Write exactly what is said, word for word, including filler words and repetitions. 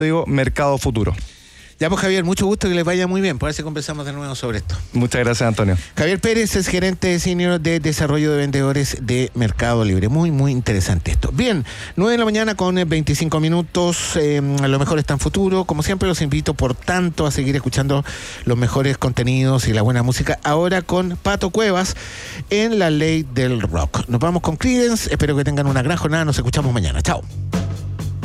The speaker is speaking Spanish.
digo, Mercado Futuro. Ya pues, Javier, mucho gusto, que les vaya muy bien. Por ver si conversamos de nuevo sobre esto. Muchas gracias, Antonio. Javier Pérez es gerente senior de desarrollo de vendedores de Mercado Libre. Muy, muy interesante esto. Bien, nueve de la mañana con veinticinco minutos. Eh, a lo mejor está en futuro. Como siempre, los invito, por tanto, a seguir escuchando los mejores contenidos y la buena música. Ahora con Pato Cuevas en La Ley del Rock. Nos vamos con Creedence. Espero que tengan una gran jornada. Nos escuchamos mañana. Chao.